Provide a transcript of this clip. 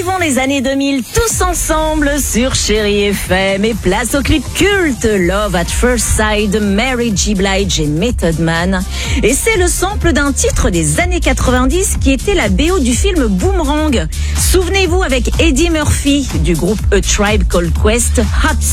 Revivons les années 2000 tous ensemble sur Chérie FM et place au clip culte Love at First Sight de Mary J. Blige et Method Man. Et c'est le sample d'un titre des années 90 qui était la BO du film Boomerang. Souvenez-vous avec Eddie Murphy du groupe A Tribe Called Quest, Hot